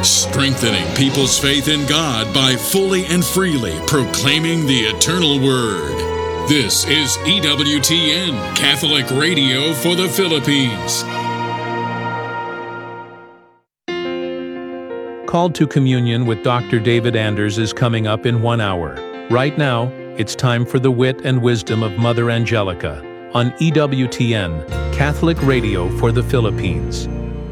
Strengthening people's faith in God by fully and freely proclaiming the eternal Word. This is EWTN, Catholic Radio for the Philippines. Called to Communion with Dr. David Anders is coming up in 1 hour. Right now, it's time for the wit and wisdom of Mother Angelica on EWTN, Catholic Radio for the Philippines.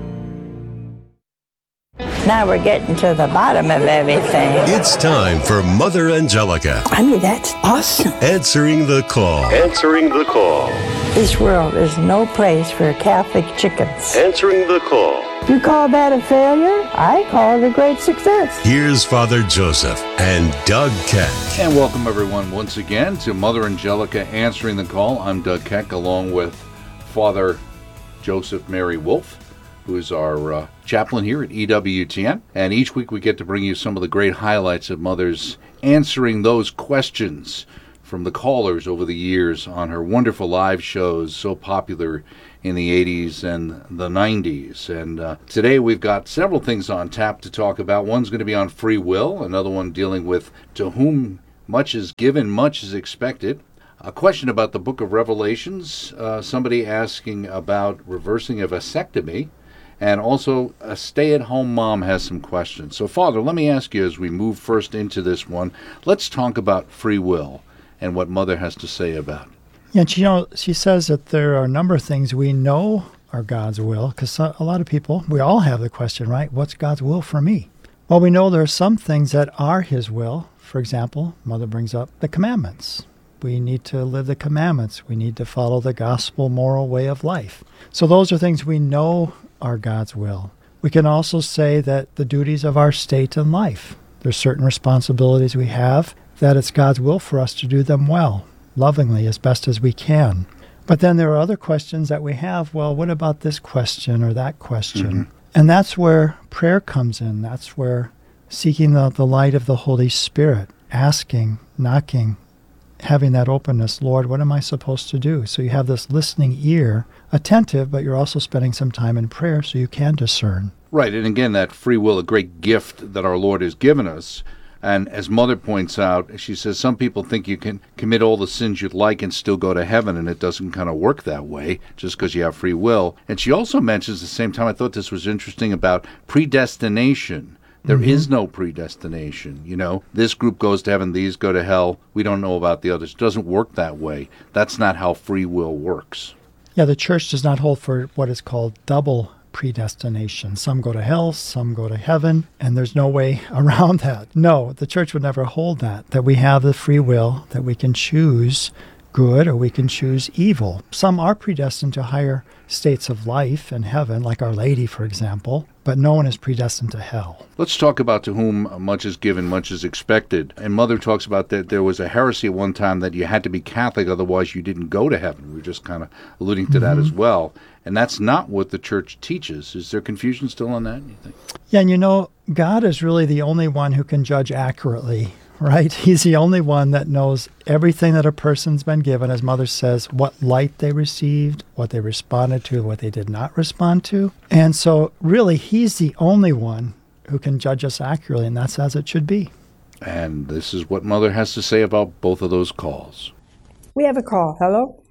Now we're getting to the bottom of everything. It's time for Mother Angelica. I mean, that's awesome. Answering the call. Answering the call. This world is no place for Catholic chickens. Answering the call. You call that a failure? I call it a great success. Here's Father Joseph and Doug Keck. And welcome everyone once again to Mother Angelica Answering the Call. I'm Doug Keck along with Father Joseph Mary Wolf, who is our chaplain here at EWTN. And each week we get to bring you some of the great highlights of Mother's answering those questions from the callers over the years on her wonderful live shows, so popular in the 80s and the 90s. And today we've got several things on tap to talk about. One's going to be on free will, another one dealing with to whom much is given, much is expected. A question about the book of Revelations, somebody asking about reversing a vasectomy, and also a stay-at-home mom has some questions. So, Father, let me ask you as we move first into this one, let's talk about free will and what Mother has to say about it. Yeah, and she says that there are a number of things we know are God's will, because a lot of people, we all have the question, right? What's God's will for me? Well, we know there are some things that are His will. For example, Mother brings up the commandments. We need to live the commandments. We need to follow the gospel moral way of life. So those are things we know are God's will. We can also say that the duties of our state and life, there's certain responsibilities we have, that it's God's will for us to do them well, lovingly, as best as we can. But then there are other questions that we have. Well, what about this question or that question? Mm-hmm. And that's where prayer comes in. That's where seeking the light of the Holy Spirit, asking, knocking, having that openness, Lord, what am I supposed to do? So you have this listening ear, attentive, but you're also spending some time in prayer so you can discern. Right, and again, that free will, a great gift that our Lord has given us. And as Mother points out, she says some people think you can commit all the sins you'd like and still go to heaven, and it doesn't kind of work that way just because you have free will. And she also mentions at the same time, I thought this was interesting, about predestination. There is no predestination. You know, this group goes to heaven, these go to hell. We don't know about the others. It doesn't work that way. That's not how free will works. Yeah, the Church does not hold for what is called double predestination. Some go to hell, some go to heaven, and there's no way around that. No, the Church would never hold that we have the free will, that we can choose good or we can choose evil. Some are predestined to higher states of life in heaven, like Our Lady, for example, but no one is predestined to hell. Let's talk about to whom much is given, much is expected. And Mother talks about that there was a heresy at one time that you had to be Catholic, otherwise you didn't go to heaven. We were just kind of alluding to that as well. And that's not what the Church teaches. Is there confusion still on that, you think? Yeah, and you know, God is really the only one who can judge accurately, right? He's the only one that knows everything that a person's been given, as Mother says, what light they received, what they responded to, what they did not respond to. And so really, He's the only one who can judge us accurately, and that's as it should be. And this is what Mother has to say about both of those calls. We have a call. Hello?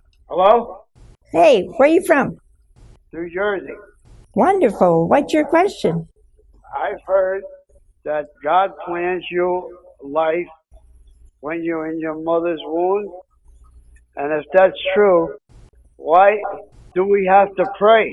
Hello? Hey, where are you from? New Jersey. Wonderful. What's your question? I've heard that God plans you life when you're in your mother's womb. And if that's true, why do we have to pray?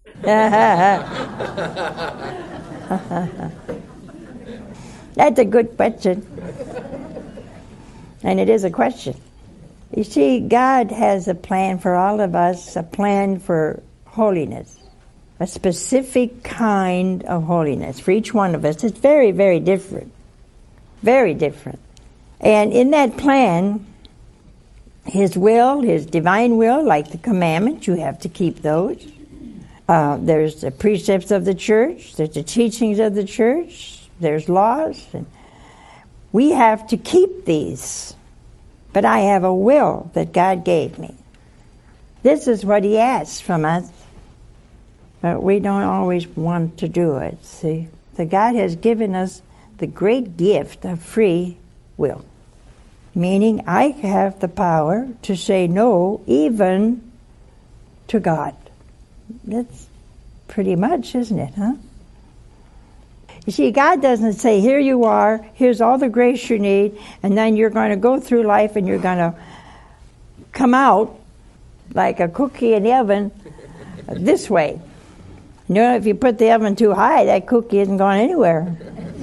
That's a good question. And it is a question. You see, God has a plan for all of us, a plan for holiness, a specific kind of holiness for each one of us. It's very, very different. Very different. And in that plan, His will, His divine will, like the commandments, you have to keep those. There's the precepts of the Church, there's the teachings of the Church, there's laws. And we have to keep these. But I have a will that God gave me. This is what He asks from us. But we don't always want to do it, see? that God has given us the great gift of free will. Meaning I have the power to say no even to God. That's pretty much, isn't it, huh? You see, God doesn't say, here you are, here's all the grace you need, and then you're going to go through life and you're going to come out like a cookie in the oven this way. You know, if you put the oven too high, that cookie isn't going anywhere.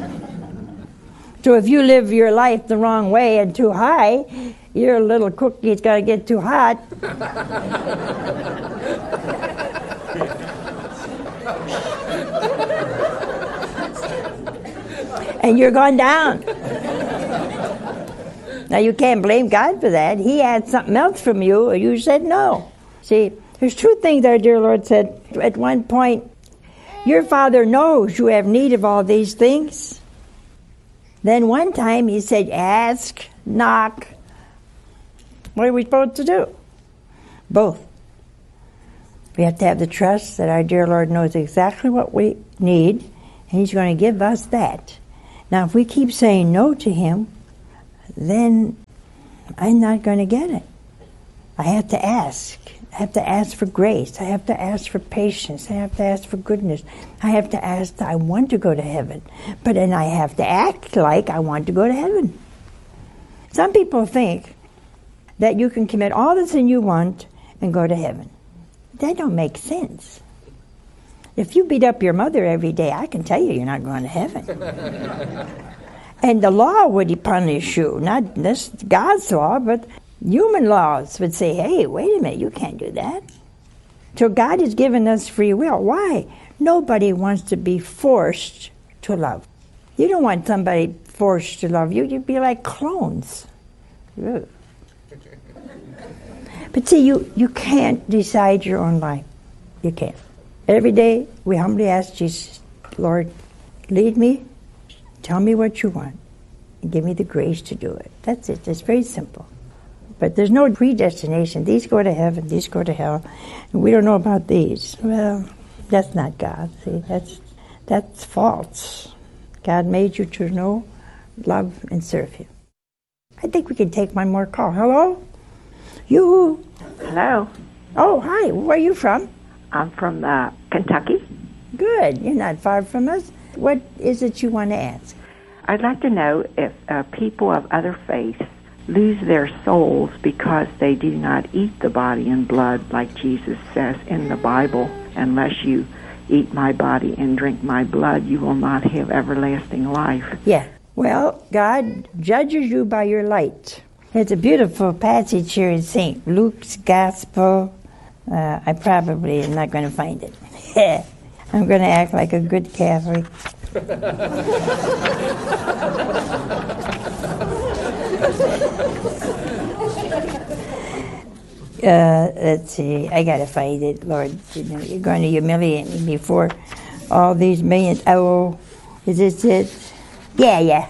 So if you live your life the wrong way and too high, your little cookie's got to get too hot. And you're going down. Now you can't blame God for that. He had something else from you, and you said no. See, there's two things our dear Lord said at one point. Your Father knows you have need of all these things. Then one time he said, ask, knock. What are we supposed to do? Both. We have to have the trust that our dear Lord knows exactly what we need, and He's going to give us that. Now, if we keep saying no to Him, then I'm not going to get it. I have to ask. I have to ask for grace. I have to ask for patience. I have to ask for goodness. I have to ask that I want to go to heaven. But then I have to act like I want to go to heaven. Some people think that you can commit all the sin you want and go to heaven. That don't make sense. If you beat up your mother every day, I can tell you you're not going to heaven. And the law would punish you, not this God's law, but human laws would say, hey, wait a minute, you can't do that. So God has given us free will. Why? Nobody wants to be forced to love. You don't want somebody forced to love you. You'd be like clones. Ugh. But see, you can't decide your own life. You can't. Every day we humbly ask Jesus, Lord, lead me, tell me what you want, and give me the grace to do it. That's it. It's very simple. But there's no predestination. These go to heaven, these go to hell. And we don't know about these. Well, that's not God. See, that's false. God made you to know, love, and serve Him. I think we can take one more call. Hello? You? Hello. Oh, hi. Where are you from? I'm from Kentucky. Good. You're not far from us. What is it you want to ask? I'd like to know if people of other faiths lose their souls because they do not eat the body and blood like Jesus says in the Bible. Unless you eat my body and drink my blood, you will not have everlasting life. Yeah. Well, God judges you by your light. It's a beautiful passage here in St. Luke's Gospel. I probably am not going to find it. I'm going to act like a good Catholic. Let's see. I got to find it, Lord. You know, you're going to humiliate me before all these millions. Oh, is this it? Yeah.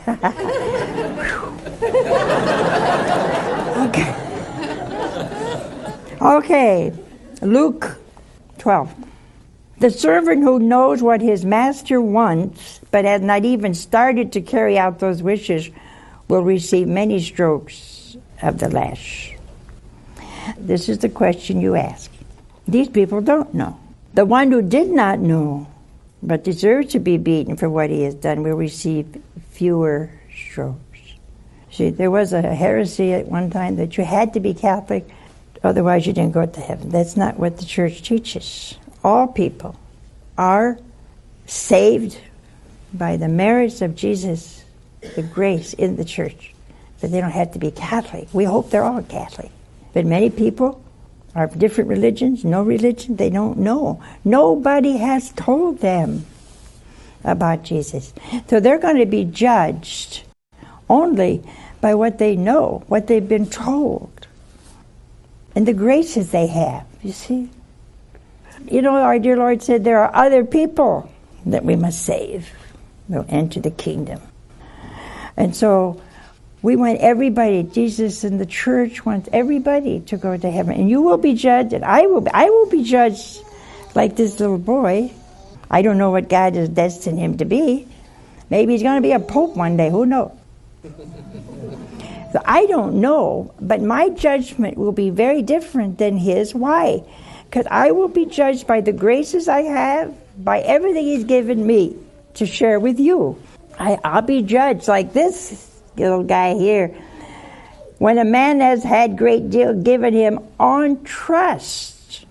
Okay. Luke 12. The servant who knows what his master wants, but has not even started to carry out those wishes, will receive many strokes of the lash. This is the question you ask. These people don't know. The one who did not know, but deserves to be beaten for what he has done, will receive fewer strokes. See, there was a heresy at one time that you had to be Catholic, otherwise you didn't go to heaven. That's not what the church teaches. All people are saved by the merits of Jesus, the grace in the church, but they don't have to be Catholic. We hope they're all Catholic. But many people are of different religions, no religion, they don't know. Nobody has told them about Jesus. So they're going to be judged only by what they know, what they've been told, and the graces they have, you see. You know, our dear Lord said there are other people that we must save. They'll enter the kingdom. And so we want everybody, Jesus and the church wants everybody to go to heaven. And you will be judged, and I will be judged like this little boy. I don't know what God has destined him to be, Maybe he's going to be a pope one day. Who knows? So I don't know, but my judgment will be very different than his. Why? Because I will be judged by the graces I have, by everything he's given me to share with you. I'll be judged like this little guy here. When a man has had great deal given him on trust,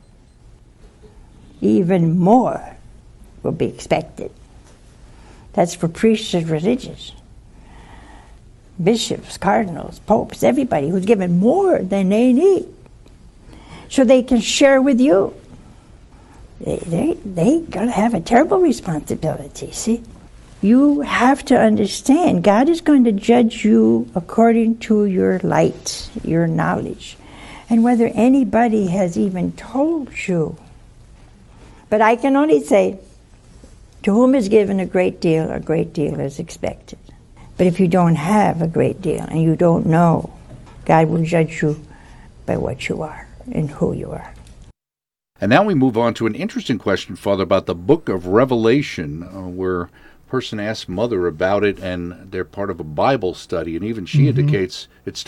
even more will be expected. That's for priests and religious. Bishops, cardinals, popes, everybody who's given more than they need, so they can share with you. They gotta have a terrible responsibility, see? You have to understand, God is going to judge you according to your light, your knowledge, and whether anybody has even told you. But I can only say, to whom is given a great deal is expected. But if you don't have a great deal and you don't know, God will judge you by what you are and who you are. And now we move on to an interesting question, Father, about the book of Revelation, where a person asks Mother about it, and they're part of a Bible study, and even she indicates it's